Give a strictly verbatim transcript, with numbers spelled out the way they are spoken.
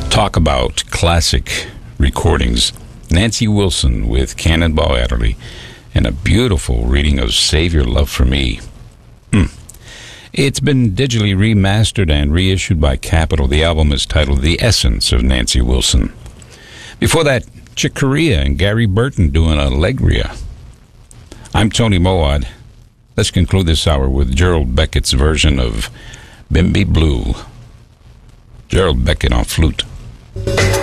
Talk about classic recordings. Nancy Wilson with Cannonball Adderley and a beautiful reading of Save Your Love for Me. Hmm. It's been digitally remastered and reissued by Capitol. The album is titled The Essence of Nancy Wilson. Before that, Chick Corea and Gary Burton doing Allegria. I'm Tony Moad. Let's conclude this hour with Gerald Beckett's version of Bimby Blue. Gerald Beckett on flute.